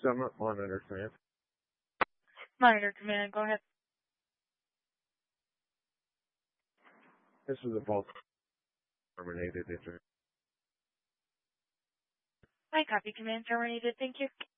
Summit Monitor Command. Monitor Command, go ahead. This is a false terminated. I copy command terminated, thank you.